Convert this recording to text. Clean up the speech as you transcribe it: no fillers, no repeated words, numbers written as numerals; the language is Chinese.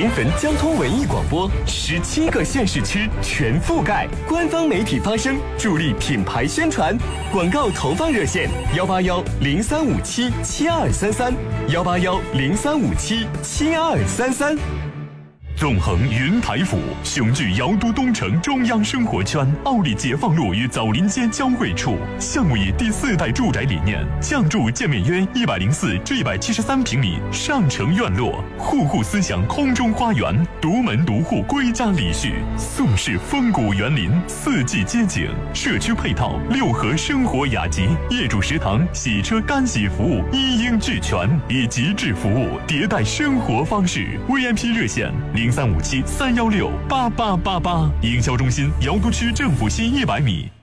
临汾交通文艺广播，17个县市区全覆盖，官方媒体发声，助力品牌宣传。广告投放热线：181-0357-7233，181-0357-7233。 纵横云台府，雄踞瑶都东城中央生活圈，奥利解放路与枣林街交汇处。项目以第4代住宅理念，降筑建面约104至173平米上城院落，户户思想空中花园，独门独户归家礼序，宋式风谷园林，4季街景，社区配套6合生活雅集，业主食堂、洗车干洗服务一应俱全，以极致服务迭代生活方式。VIP 热线0357-316-8888，营销中心瑶都区政府西100米。